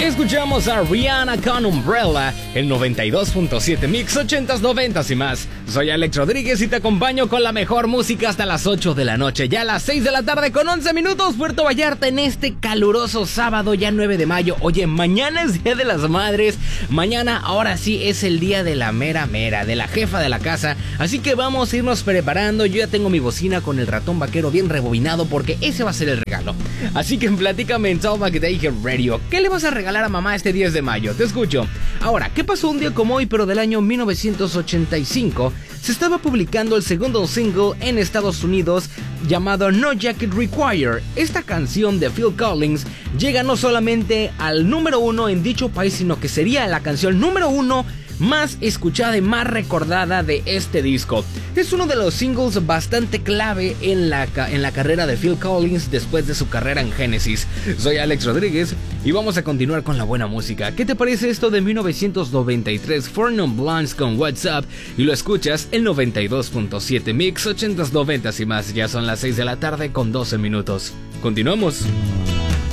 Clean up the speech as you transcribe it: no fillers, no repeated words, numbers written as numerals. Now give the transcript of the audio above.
escuchamos a Rihanna con Umbrella, el 92.7 Mix 80s, 90s y más. Soy Alex Rodríguez y te acompaño con la mejor música hasta las 8 de la noche. Ya a las 6 de la tarde con 11 minutos, Puerto Vallarta, en este caluroso sábado, ya 9 de mayo. Oye, mañana es Día de las Madres. Mañana, ahora sí, es el día de la mera, de la jefa de la casa. Así que vamos a irnos preparando. Yo ya tengo mi bocina con el ratón vaquero bien rebobinado porque ese va a ser el regalo. Así que platícame en Talkback Day Radio. ¿Qué le vas a regalar a mamá este 10 de mayo? Te escucho. Ahora, ¿qué pasó un día como hoy, pero del año 1985? Se estaba publicando el segundo single en Estados Unidos llamado No Jacket Required. Esta canción de Phil Collins llega no solamente al número 1 en dicho país, sino que sería la canción número 1 más escuchada y más recordada de este disco. Es uno de los singles bastante clave en la carrera de Phil Collins después de su carrera en Genesis. Soy Alex Rodríguez y vamos a continuar con la buena música. ¿Qué te parece esto de 1993? Four Non Blondes con What's Up, y lo escuchas en 92.7 Mix 80s, 90s y más. Ya son las 6 de la tarde con 12 minutos. Continuamos.